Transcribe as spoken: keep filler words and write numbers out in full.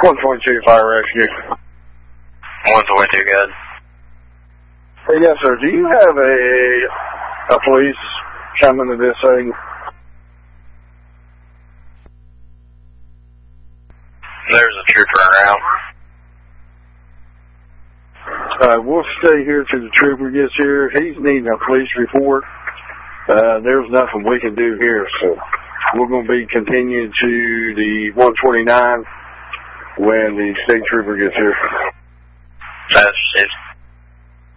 one twenty-two Fire Rescue. one twenty-two, good. Hey, yes, sir. Do you have a, a police coming to this thing? There's a trooper around. Uh, we'll stay here till the trooper gets here. He's needing a police report. Uh, there's nothing we can do here, so we're going to be continuing to the one twenty-nine when the state trooper gets here. That's it.